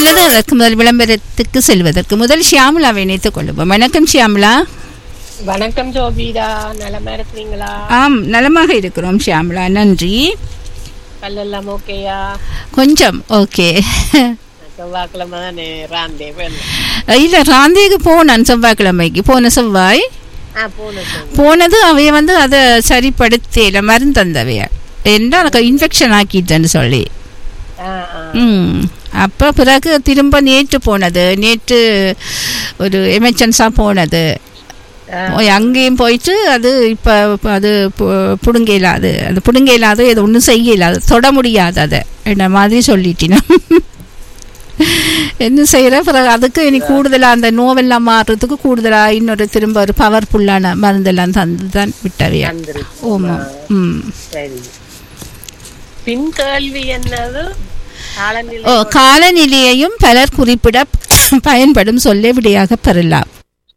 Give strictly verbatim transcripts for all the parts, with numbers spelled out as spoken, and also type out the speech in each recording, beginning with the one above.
நல்லது. அதற்கு முதல் விளம்பரத்துக்கு செல்வதற்கு முதல் ஷியாமலாவை இணைத்துக் கொள்ளுவோம். வணக்கம் ஷியாமலா. வணக்கம் ஜோபிதா, நலமா இருக்கிறீங்களா? ஆம், நலமாக இருக்கிறோம் ஷியாமலா, நன்றி. கல்லெல்லாம் ஓகேயா? கொஞ்சம் ஓகே. செவ்வாய்க்கிழமை தானே ராந்தே? இல்லை, ராந்தேக்கு போனான் செவ்வாய்க்கிழமைக்கு. போன செவ்வாய் போனது அவைய வந்து அதை சரிப்படுத்தல, மருந்து தந்தவைய என்ன இன்ஃபெக்ஷன் ஆக்கிட்டேன்னு சொல்லி. ம் அப்போ பிறகு திரும்ப நேற்று போனது, நேற்று ஒரு எமர்ஜென்ஸாக போனது. அங்கேயும் போயிட்டு அது இப்போ அது பிடுங்க இல்லாது, அது பிடுங்க இல்லாது, இது ஒன்றும் செய்ய இல்லாது, தொட முடியாது அதை என்ன மாதிரி சொல்லிட்டினா. என்ன செய்கிற பிறகு அதுக்கு இனி கூடுதலாக அந்த நோவெல்லாம் மாறுறதுக்கு கூடுதலாக இன்னொரு திரும்ப ஒரு பவர்ஃபுல்லான மருந்தெல்லாம் தந்து தான் விட்டவையா. ஓமா. ம் பின் கேள்வி என்னது? ஓ, காலநிலையையும் பலர் குறிப்பிட பயன்படும் சொல்லே விடையாக பெறலாம்.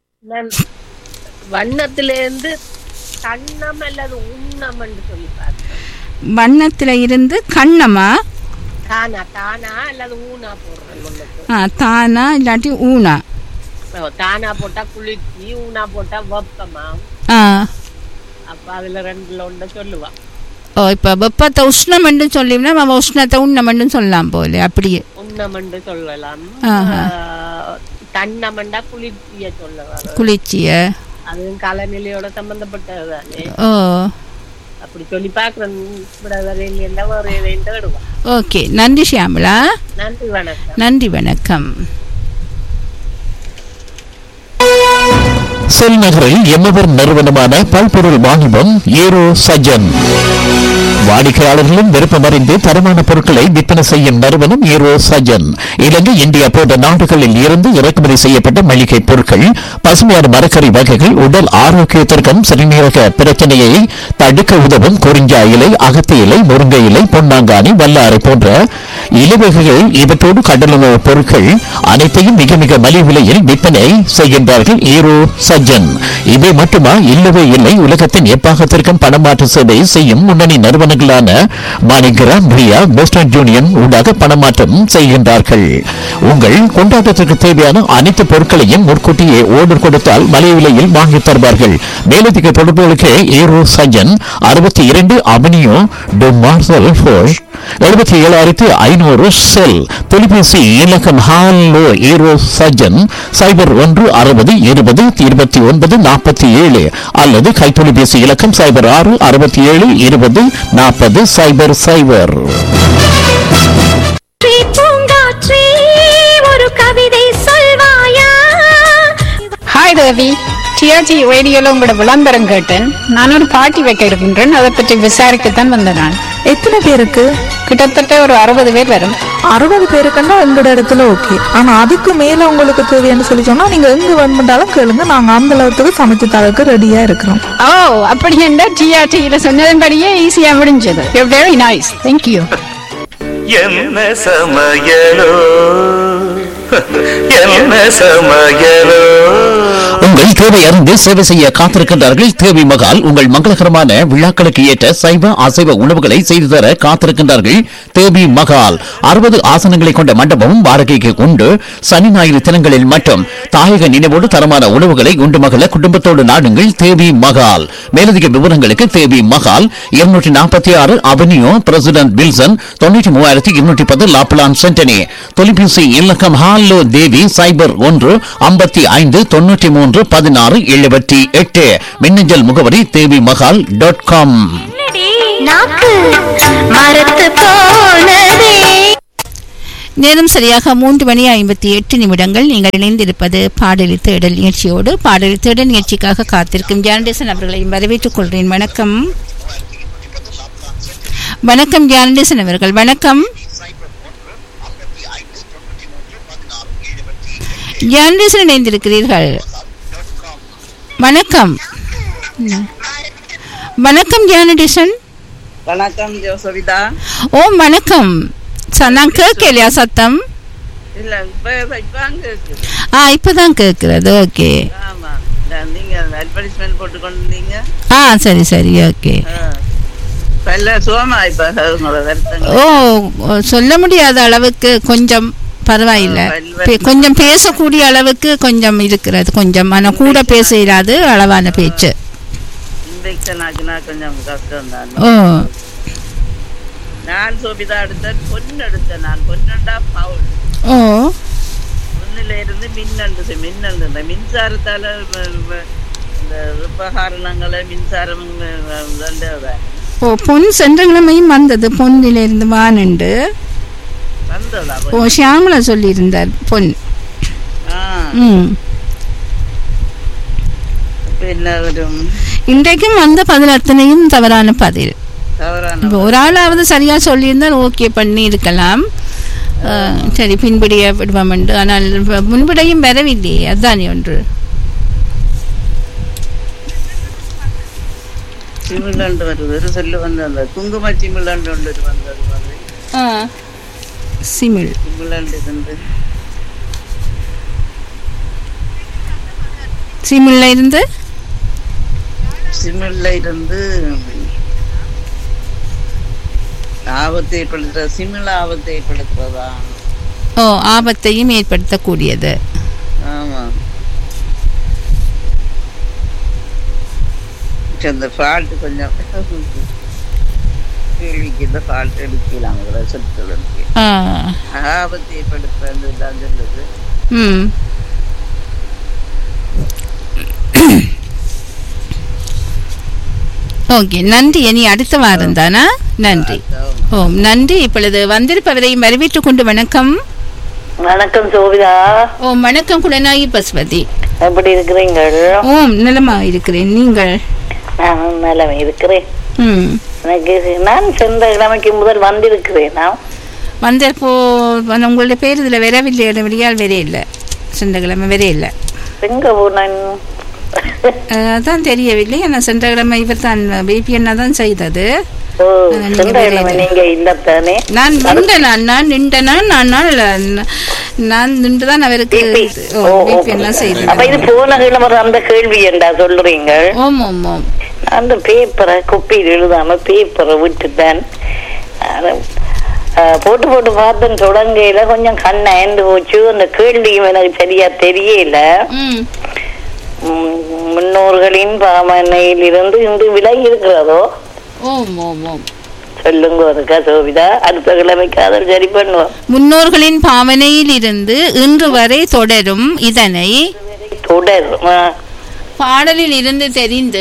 வண்ணத்திலிருந்து கண்ணம் அல்லது உண்ணம் என்று சொல்லி பார்த்தேன். வண்ணத்துல இருந்து கண்ணமா? தானா தானா அல்லது ஊனா போடுறேன். ஆ, தானா இல்லாட்டி ஊனா. தானா போட்டா குளிர்ச்சி, ஊனா போட்டா வெப்பமா. ஆ, அப்ப அதுல ரெண்டுல ஒண்ணு சொல்லுவா. ஓ, இப்ப வெப்பத்தை உஷ்ணம் சொல்லினா நம்ம உஷ்ணத்தை உண்ணம் சொல்லலாம் போல. அப்படியே உண்ணம் சொல்லலாம். தன்னமண்டா குளிர்ச்சிய சொல்லலாம். குளிர்ச்சிய அதுவும் காலநிலையோட சம்பந்தப்பட்டதுதானே. ஓ, அப்படி சொல்லி பாக்குறேன். ஓகே, நன்றி ஷியாமலா. நன்றி, வணக்கம். நன்றி, வணக்கம். செல் நகரில் எம்மவர் நிறுவனமான பல்பொருள் வாணிபம் ஏரோ சஜன். வாடிக்கையாளர்களும் விருப்பமறிந்து தரமான பொருட்களை விற்பனை செய்யும் நிறுவனம் ஏரோ சஜன். இலங்கை, இந்தியா போன்ற நாடுகளில் இருந்து இறக்குமதி செய்யப்பட்ட மளிகை பொருட்கள், பசுமையான மரக்கறி வகைகள், உடல் ஆரோக்கியத்திற்கும் சிறுநீரக பிரச்சனையை தடுக்க உதவும் குறிஞ்சா இலை, அகத்தி இலை, முருங்கை இலை, பொன்னாங்கானி, வல்லாரை போன்ற இலைவகைகள், இவற்றோடு கடலுணவு பொருட்கள் அனைத்தையும் மிக மிக மலிவு விலையில் விற்பனை செய்கின்றார்கள் ஏரோ சஜன். இவை மட்டுமா? இல்லவே இல்லை. உலகத்தின் எப்பாகத்திற்கும் பணமாற்று சேவை செய்யும் முன்னணி நிறுவனங்களான மாணிகிராம், ரியா, வெஸ்டர்ன் யூனியன் ஊடாக பணமாற்றம் செய்கின்றார்கள். உங்கள் கொண்டாட்டத்திற்கு தேவையான அனைத்து பொருட்களையும் முன்கூட்டியே ஓர்டர் கொடுத்தால் மலிவு விலையில் வாங்கி தருவார்கள். மேலதிக தொடர்புகளுக்கு ஏரோ சஜன் அறுபத்தி இரண்டு அவனியோ டு மார்சல் ஃபோஷ் எழுபத்தி ஏழாயிரத்தி ஐநூறு செல். தொலைபேசி இலக்கம் ஹாலோ ஏரோ சஜன் சைபர் ஒன்று அறுபது இருபது இருபத்தி ஒன்பது நாற்பத்தி ஏழு அல்லது கைத்தொலைபேசி இலக்கம் சைபர் ஆறு அறுபத்தி ஏழு இருபது நாற்பது சைபர் சைபர். ஒரு கவிதை சொல்வாயா? ஹாய் தேவி, டிஆர்ஜி ரேடியோல உங்களோட விளம்பரம் கேட்டேன். நான் ஒரு பார்ட்டி வைக்க இருக்கின்றேன், அதை பற்றி விசாரிக்கத்தான் வந்தேன். நான் எத்தனை பேருக்கு? கிட்டத்தட்ட ஒரு அறுபது பேர் வரும். அறுபது பேருக்குன்னா எங்களோட இடத்துல ஓகே. ஆனா அதுக்கு மேல உங்களுக்கு தேவைன்னு சொல்லி சொன்னா நீங்க எங்க வேணுமென்றாலும் கேளுங்க, நாங்க அந்த அளவுக்கு சமைச்சு தரக்கு ரெடியா இருக்கிறோம். ஓ, அப்படி என்ன? டிஆர்டியில சொன்னதன்படியே ஈஸியா முடிஞ்சது. Very nice, thank you. என்ன சமையலோ என்ன சமையலோ. உங்கள் தேவை அறிந்து சேவை செய்ய காத்திருக்கின்றார்கள் தேவி மகால். உங்கள் மங்களகரமான விழாக்களுக்கு ஏற்ற சைவ அசைவ உணவுகளை செய்து தர காத்திருக்கின்றார்கள் தேவி மகால். அறுபது ஆசனங்களை கொண்ட மண்டபமும் வாடகைக்கு உண்டு. சனி ஞாயிறு தினங்களில் மட்டும் தாயக நினைவோடு தரமான உணவுகளை உண்டு மகள குடும்பத்தோடு நாடுங்கள் தேவி மகால். மேலதிக விவரங்களுக்கு தேவி மகால் இருநூற்றி நாற்பத்தி ஆறு அவென்யூ பிரசிடென்ட் வில்சன், தொண்ணூற்றி மூவாயிரத்தி இருநூற்றி பத்து லாப்லான் சென்டனி. தொலைபேசி இலக்கம் ஹாலோ தேவி சைபர் ஒன்று ஐம்பத்தி ஐந்து தொண்ணூற்றி மூன்று பதினாறு எழுபத்தி எட்டு. மின்னஞ்சல் முகவரி தேவி மகால் டாட் காம். நேரம் சரியாக மூன்று மணி ஐம்பத்தி எட்டு நிமிடங்கள். நீங்கள் இணைந்திருப்பது பாடலி தேடல் நிகழ்ச்சியோடு. பாடலி தேடல் நிகழ்ச்சிக்காக காத்திருக்கும் ஜானடேசன் அவர்களையும் வரவேற்றுக் கொள்கிறேன். வணக்கம். வணக்கம் ஜானடேசன் அவர்கள், வணக்கம். ஜானடேசன் இணைந்திருக்கிறீர்கள். வணக்கம். வணக்கம் ஜானடேசன். வணக்கம் ஜோசவிதா. ஓ, வணக்கம். நான் கேட்கலையா சத்தம்? இல்ல, ஆ, இப்பதான் கேட்கிறது. ஓகே. ஆமா, நீங்க அட்வர்டைஸ்மென்ட் போட்டு கொண்டிருந்தீங்க. ஆ, சரி சரி, ஓகே. சுகமா இப்ப? ஓ, சொல்ல முடியாத அளவுக்கு கொஞ்சம் பரவாயில்ல. கொஞ்சம் பேசக்கூடிய அளவுக்கு கொஞ்சம் இருக்கிறது, கொஞ்சம் ஆனால் கூட பேச இராது, அளவான பேச்சு. இன்ஃபெக்ஷன் ஆச்சுனா கொஞ்சம் கஷ்டம் தான். ஓ நான் சோபிதா எடுத்தேன், பொண்ணு எடுத்தேன். நான் பொண்ணுண்டா பவுல். ஓ பொண்ணுல இருந்து மின்னண்டு மின்னண்டு மின்சாரத்தால இந்த உபகரணங்களை மின்சாரம். ஓ பொன் சென்ற கிழமையும் வந்தது, பொன்னிலிருந்து வானண்டு வந்ததா? ஓ ஷியாமலா சொல்லி இருந்தார் பொன். ம் இன்றைக்கும் வந்த பதில் அத்தனையும் தவறான பதில். ஒரு ஆளாவது சரியா சொல்லியிருந்தால் ஓகே பண்ணி இருக்கலாம். சரி பின்படிய விடுவோம் என்று, ஆனால் முன்படையும் வரவில்லையே, அதுதானே ஒன்று. சிமிழண்டு வருது ஒரு சொல்லு வந்து அந்த குங்கும சிமிழண்டு ஒன்று வந்தது மாதிரி. சிமிழ் சிமிழண்டு இருந்து சிமிழ்ல இருந்து சிமிழ்ல இருந்து ஆபத்தை ஏற்படுத்துற சிமிழ் ஆபத்தை ஏற்படுத்துறதா? ஓ ஆபத்தையும் ஏற்படுத்தக்கூடியது. ஆமா. இந்த ஃபால்ட் கொஞ்சம் கேள்விக்கு இந்த ஃபால்ட் எடுக்கலாம் சொற்கள் ஆபத்தை ஏற்படுத்துறது தான் சொல்லுது. ம் ஓகே நன்றி. இனி அடுத்த வாரம் தானா? நன்றி. ஓ நன்றி. இப்பொழுது வந்திருப்பவரையும் வரவேற்றுக் கொண்டு வணக்கம். வணக்கம் சோபிதா. ஓ வணக்கம் குலநாயகி பசுபதி. எப்படி இருக்கிறீங்கள்? ஓம் நலமா இருக்கிறேன். நீங்கள்? நலமா இருக்கிறேன். ம் எனக்கு நான் சென்ற கிழமைக்கு முதல் வந்திருக்கிறேன். வந்தப்போ உங்களுடைய பேர் இதில் வரவில்லை, விடியால் வரே இல்லை, சென்ற கிழமை வரே இல்லை. எங்க போனேன் அதான் தெரியவில்லை. ஆனால் சென்ற கிழமை இவர் தான் பிபி அண்ணா தான் செய்தது. நான் நின்றேன், நான் நின்றேன், நான் நின்றுதான் அவருக்கு பிபி அண்ணா செய்தது. போன கிழமை அந்த கேள்வி என்றா சொல்றீங்க? ஓம் ஓம் ஓம். அந்த பேப்பரை குப்பியில் எழுதாம பேப்பரை விட்டுட்டேன். போட்டு போட்டு பார்த்தேன், தொடங்கையில கொஞ்சம் கண்ண அயந்து போச்சு. அந்த கேள்வியும் எனக்கு சரியா தெரியல. முன்னோர்களின் பாமனையில் இருந்து இன்று விலகி இருக்கிறதோ? சொல்லுங்க ஒருக்கா சோபிதா. அடுத்த கிழமைக்கு அதை சரி பண்ணுவோம். முன்னோர்களின் பாவனையில் இருந்து இன்று வரை தொடரும் இதனை தொடரும் பாடலில் இருந்து தெரிந்து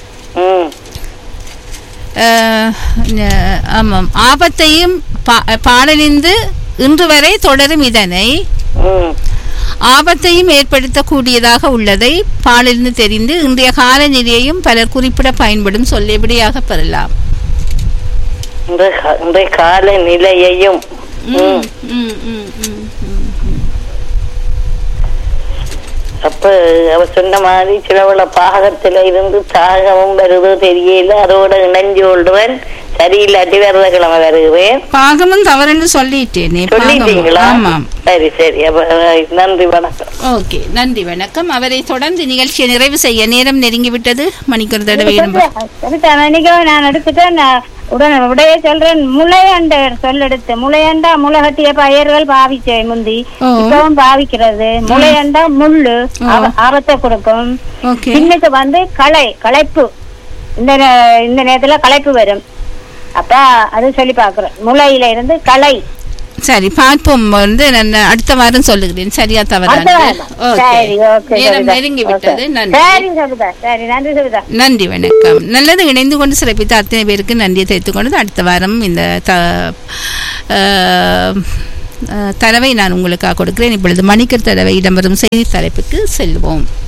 ஆமாம் ஆபத்தையும் பாடலிருந்து இன்று வரை தொடரும் இதனை ஆபத்தையும் ஏற்படுத்தக்கூடியதாக உள்ளதை பாடலிருந்து தெரிந்து இன்றைய காலநிலையையும் பலர் குறிப்பிட பயன்படும் சொல்லபடியாக பெறலாம். இன்றைய காலநிலையையும் அப்ப அவ சொன்ன மாதிரி சிலவள பாகத்துல இருந்து தாகமும் வருதோ தெரியல, அதோட இணைஞ்சு கொள்றேன். சரியில்லாட்டி வரத கிழமை வருகிறேன். பாகமும் தவறுன்னு சொல்லிட்டேனே. சொல்லிட்டீங்களா? சரி சரி. நன்றி வணக்கம். ஓகே நன்றி வணக்கம். அவரை தொடர்ந்து நிகழ்ச்சியை நிறைவு செய்ய நேரம் நெருங்கிவிட்டது. மணிக்கு ஒரு தடவை நான் எடுத்துட்டேன். உடனே உடைய சொல்றேன். முளையண்ட சொல்லெடுத்து முளையண்டா முளைகட்டிய பயிர்கள் பாவிச்சே முந்தி இப்பவும் பாவிக்கிறது. முளையண்டா முள்ளு ஆபத்தை கொடுக்கும். இன்னைக்கு வந்து களை களைப்பு, இந்த இந்த நேரத்துல களைப்பு வரும். அப்ப அது சொல்லி பாக்குறேன். முளையில இருந்து களை. சரி பார்ப்போம். வந்து நான் அடுத்த வாரம் சொல்லுகிறேன். சரியா தவறா? நெருங்கி விட்டது. நன்றி வணக்கம். நல்லது. இணைந்து கொண்டு சிறப்பித்த அத்தனை பேருக்கு நன்றியை தெரிவித்துக் கொண்டது. அடுத்த வாரம் இந்த தரவை நான் உங்களுக்காக கொடுக்கிறேன். இப்பொழுது மணிக்கர் தடவை இடம்பெறும் செய்தி தலைப்புக்கு செல்வோம்.